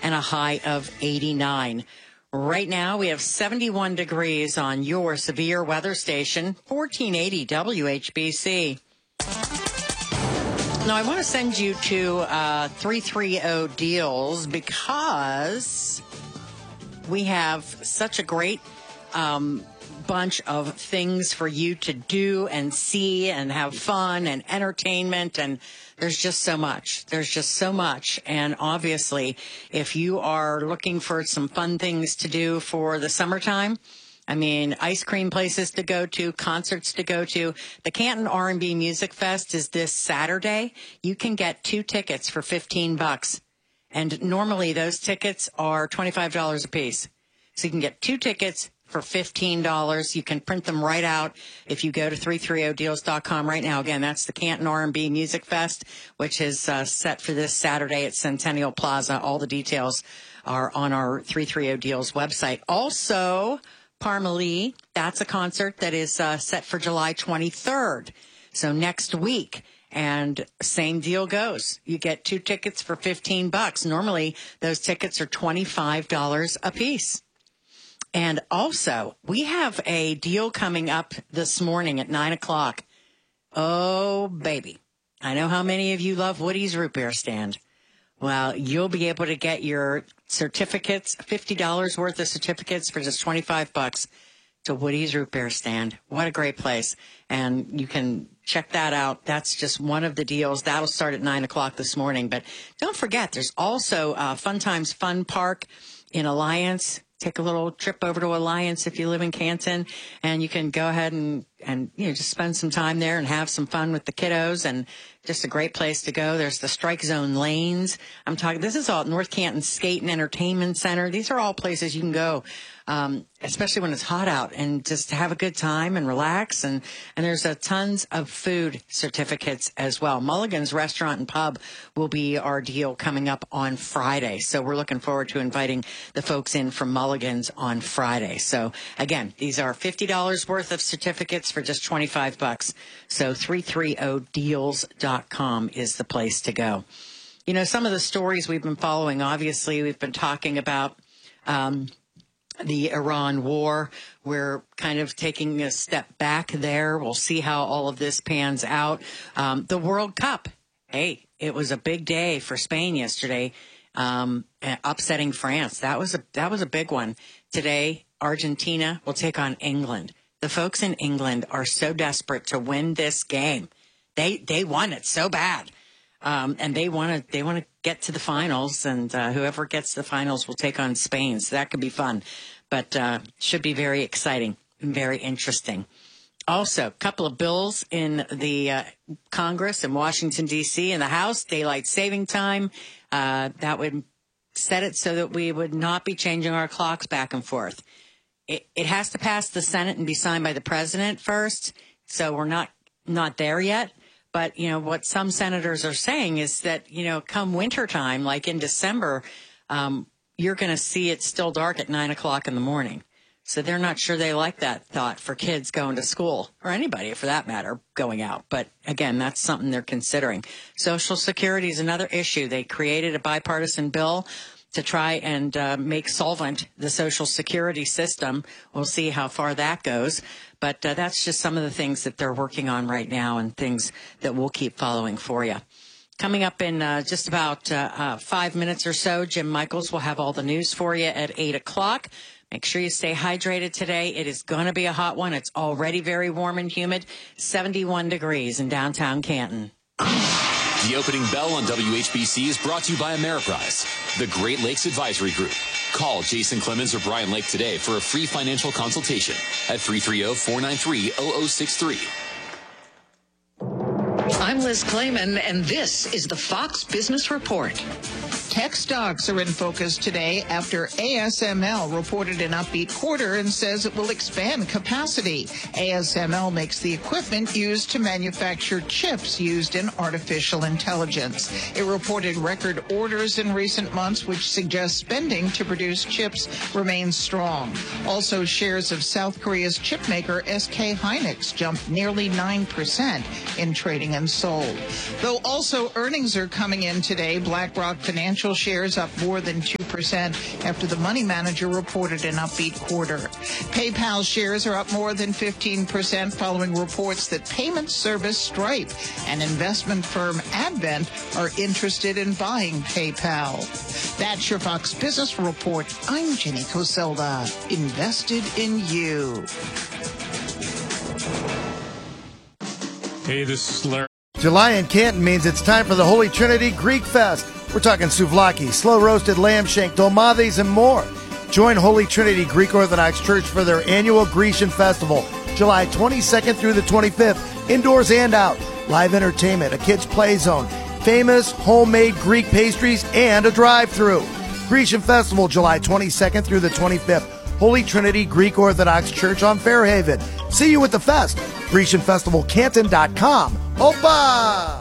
and a high of 89. Right now, we have 71 degrees on your severe weather station, 1480 WHBC. Now, I want to send you to 330 Deals because we have such a great bunch of things for you to do and see and have fun and entertainment, and there's just so much. There's just so much. And obviously, if you are looking for some fun things to do for the summertime, I mean, ice cream places to go to, concerts to go to. The Canton R&B Music Fest is this Saturday. You can get 2 tickets for $15. And normally those tickets are $25 a piece. So you can get 2 tickets for $15. You can print them right out if you go to 330deals.com right now. Again, that's the Canton R&B Music Fest, which is set for this Saturday at Centennial Plaza. All the details are on our 330 Deals website. Also, Parmalee, that's a concert that is set for July 23rd. So next week. And same deal goes. You get 2 tickets for $15. Normally, those tickets are $25 a piece. And also, we have a deal coming up this morning at 9 o'clock. Oh, baby. I know how many of you love Woody's Root Beer Stand. Well, you'll be able to get your certificates, $50 worth of certificates for just $25 to Woody's Root Beer Stand. What a great place. And you can check that out. That's just one of the deals. That'll start at 9 o'clock this morning. But don't forget, there's also Fun Times Fun Park in Alliance. Take a little trip over to Alliance if you live in Canton, and you can go ahead and just spend some time there and have some fun with the kiddos, and just a great place to go. There's the Strike Zone lanes. This is all North Canton Skate and Entertainment Center. These are all places you can go, especially when it's hot out, and just have a good time and relax. And there's tons of food certificates as well. Mulligan's Restaurant and Pub will be our deal coming up on Friday. So we're looking forward to inviting the folks in from Mulligan's on Friday. So again, these are $50 worth of certificates for just $25. So 330deals.com is the place to go. You know, some of the stories we've been following, obviously, we've been talking about the Iran war. We're kind of taking a step back there. We'll see how all of this pans out. The World Cup. Hey, it was a big day for Spain yesterday, upsetting France. That was a big one. Today, Argentina will take on England. The folks in England are so desperate to win this game. They want it so bad. And they want to get to the finals, and whoever gets to the finals will take on Spain. So that could be fun, but should be very exciting and very interesting. Also, a couple of bills in the Congress in Washington, D.C. in the House, daylight saving time. That would set it so that we would not be changing our clocks back and forth. It has to pass the Senate and be signed by the president first, so we're not there yet. But, you know, what some senators are saying is that, you know, come wintertime, like in December, you're going to see it still dark at 9 o'clock in the morning. So they're not sure they like that thought for kids going to school, or anybody for that matter going out. But again, that's something they're considering. Social Security is another issue. They created a bipartisan bill to try and make solvent the Social Security system. We'll see how far that goes. But that's just some of the things that they're working on right now, and things that we'll keep following for you. Coming up in just about 5 minutes or so, Jim Michaels will have all the news for you at 8 o'clock. Make sure you stay hydrated today. It is going to be a hot one. It's already very warm and humid, 71 degrees in downtown Canton. The opening bell on WHBC is brought to you by Ameriprise, the Great Lakes Advisory Group. Call Jason Clemens or Brian Lake today for a free financial consultation at 330-493-0063. I'm Liz Klayman, and this is the Fox Business Report. Tech stocks are in focus today after ASML reported an upbeat quarter and says it will expand capacity. ASML makes the equipment used to manufacture chips used in artificial intelligence. It reported record orders in recent months, which suggests spending to produce chips remains strong. Also, shares of South Korea's chipmaker SK Hynix jumped nearly 9% in trading and sold. Though also earnings are coming in today, BlackRock Financial Financial shares up more than 2% after the money manager reported an upbeat quarter. PayPal shares are up more than 15% following reports that payment service Stripe and investment firm Advent are interested in buying PayPal. That's your Fox Business Report. I'm Jenny Coselda. Invested in you. Hey, this is Larry. July in Canton means it's time for the Holy Trinity Greek Fest. We're talking souvlaki, slow-roasted lamb shank, dolmades, and more. Join Holy Trinity Greek Orthodox Church for their annual Grecian Festival, July 22nd through the 25th, indoors and out. Live entertainment, a kids' play zone, famous homemade Greek pastries, and a drive-thru. Grecian Festival, July 22nd through the 25th. Holy Trinity Greek Orthodox Church on Fairhaven. See you at the fest. GrecianFestivalCanton.com. Opa!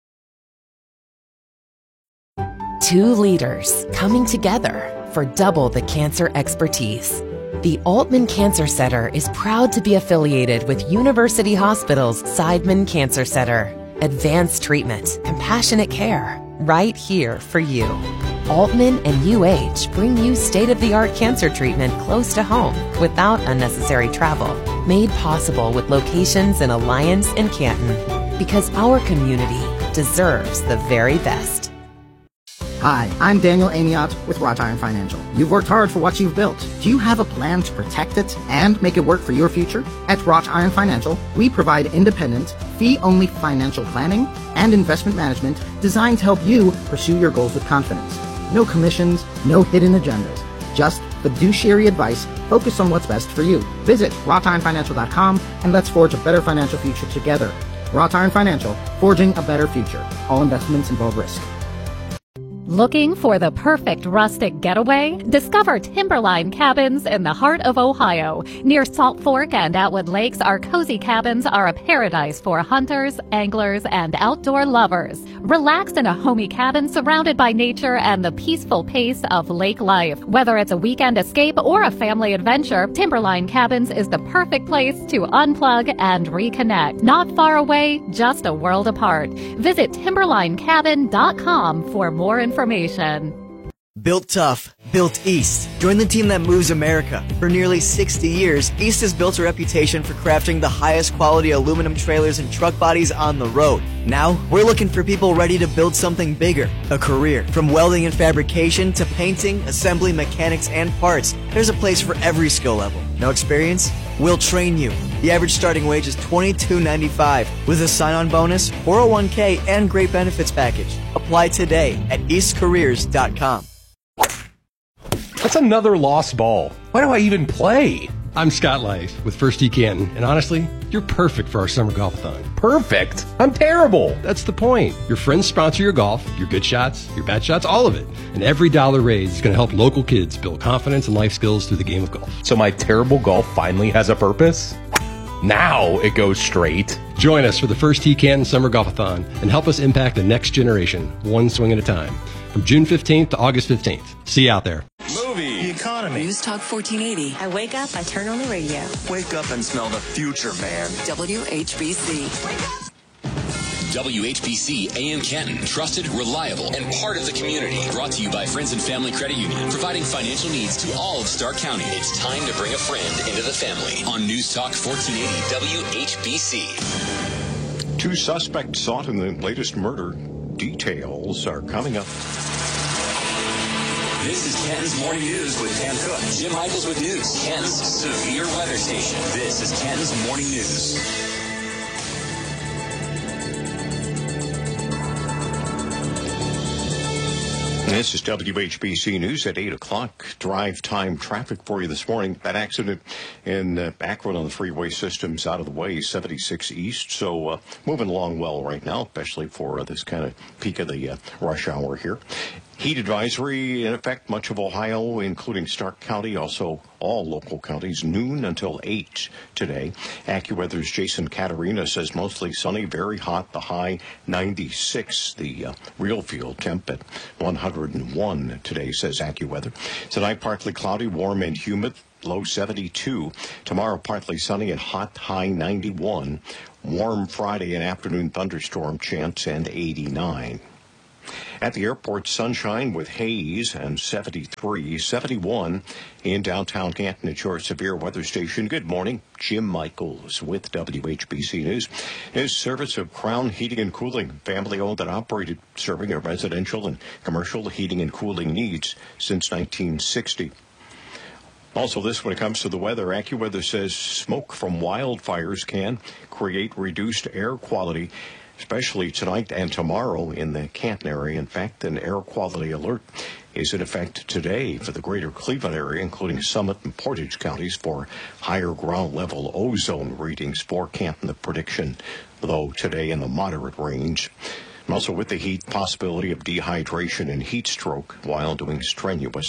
Two leaders coming together for double the cancer expertise. The Altman Cancer Center is proud to be affiliated with University Hospital's Seidman Cancer Center. Advanced treatment, compassionate care, right here for you. Altman and UH bring you state-of-the-art cancer treatment close to home without unnecessary travel. Made possible with locations in Alliance and Canton. Because our community deserves the very best. Hi, I'm Daniel Amiot with Wrought Iron Financial. You've worked hard for what you've built. Do you have a plan to protect it and make it work for your future? At Wrought Iron Financial, we provide independent, fee-only financial planning and investment management designed to help you pursue your goals with confidence. No commissions, no hidden agendas. Just fiduciary advice focused on what's best for you. Visit wroughtironfinancial.com and let's forge a better financial future together. Wrought Iron Financial, forging a better future. All investments involve risk. Looking for the perfect rustic getaway? Discover Timberline Cabins in the heart of Ohio. Near Salt Fork and Atwood Lakes, our cozy cabins are a paradise for hunters, anglers, and outdoor lovers. Relax in a homey cabin surrounded by nature and the peaceful pace of lake life. Whether it's a weekend escape or a family adventure, Timberline Cabins is the perfect place to unplug and reconnect. Not far away, just a world apart. Visit timberlinecabin.com for more information. Built tough, built East. Join the team that moves America. For nearly 60 years, East has built a reputation for crafting the highest quality aluminum trailers and truck bodies on the road. Now, we're looking for people ready to build something bigger, a career. From welding and fabrication to painting, assembly, mechanics, and parts, there's a place for every skill level. No experience? We'll train you. The average starting wage is $22.95 with a sign-on bonus, 401k, and great benefits package. Apply today at eastcareers.com. That's another lost ball. Why do I even play? I'm Scott Lice with First Tee Canton, and honestly, you're perfect for our summer golf-a-thon. Perfect? I'm terrible. That's the point. Your friends sponsor your golf, your good shots, your bad shots, all of it. And every dollar raised is going to help local kids build confidence and life skills through the game of golf. So my terrible golf finally has a purpose? Now it goes straight. Join us for the First Tee Canton Summer Golf-a-thon and help us impact the next generation, one swing at a time. From June 15th to August 15th. See you out there. Movie. The economy. News Talk 1480. I wake up, I turn on the radio. Wake up and smell the future, man. WHBC. Wake up. WHBC AM Canton, trusted, reliable, and part of the community. Brought to you by Friends and Family Credit Union, providing financial needs to all of Stark County. It's time to bring a friend into the family on News Talk 1480 WHBC. Two suspects sought in the latest murder. Details are coming up. This is Canton's Morning News with Dan Cook. Jim Michaels with news. Canton's severe weather station. This is Canton's Morning News. This is WHBC News at 8 o'clock. Drive time traffic for you this morning. That accident in Akron on the freeway system's out of the way, 76 East. So moving along well right now, especially for this kind of peak of the rush hour here. Heat advisory in effect, much of Ohio, including Stark County, also all local counties, noon until 8 today. AccuWeather's Jason Caterina says mostly sunny, very hot, the high 96, the real field temp at 101 today, says AccuWeather. Tonight, partly cloudy, warm and humid, low 72. Tomorrow, partly sunny and hot, high 91. Warm Friday and afternoon thunderstorm chance and 89. At the airport, sunshine with haze and 73, 71 in downtown Canton at your severe weather station. Good morning. Jim Michaels with WHBC News. News service of Crown Heating and Cooling, family owned and operated, serving a residential and commercial heating and cooling needs since 1960. Also, this when it comes to the weather, AccuWeather says smoke from wildfires can create reduced air quality, especially tonight and tomorrow in the Canton area. In fact, an air quality alert is in effect today for the greater Cleveland area, including Summit and Portage counties, for higher ground level ozone readings for Canton. The prediction, though, today in the moderate range. And also with the heat, possibility of dehydration and heat stroke while doing strenuous